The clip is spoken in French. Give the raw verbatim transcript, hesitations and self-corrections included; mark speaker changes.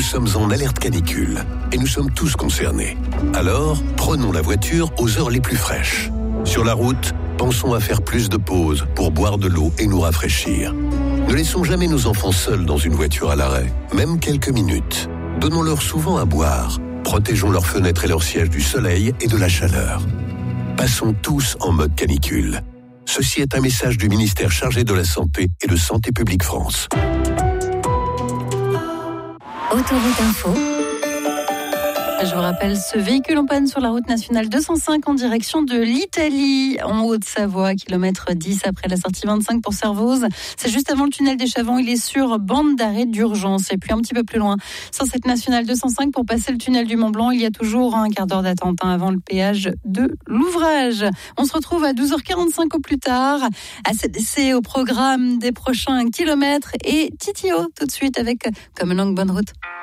Speaker 1: sommes en alerte canicule et nous sommes tous concernés. Alors, prenons la voiture aux heures les plus fraîches. Sur la route, pensons à faire plus de pauses pour boire de l'eau et nous rafraîchir. Ne laissons jamais nos enfants seuls dans une voiture à l'arrêt, même quelques minutes. Donnons-leur souvent à boire. Protégeons leurs fenêtres et leurs sièges du soleil et de la chaleur. Passons tous en mode canicule. Ceci est un message du ministère chargé de la Santé et de Santé publique France.
Speaker 2: Autoroute Info. Je vous rappelle ce véhicule en panne sur la route nationale deux cent cinq en direction de l'Italie, en Haute-Savoie, kilomètre dix après la sortie vingt-cinq pour Servoz. C'est juste avant le tunnel des Chavants, il est sur bande d'arrêt d'urgence. Et puis un petit peu plus loin, sur cette nationale deux cent cinq pour passer le tunnel du Mont-Blanc, il y a toujours un quart d'heure d'attente hein, avant le péage de l'ouvrage. On se retrouve à douze heures quarante-cinq au plus tard, à C D C au programme des prochains kilomètres et Titio tout de suite avec Comme une longue bonne route.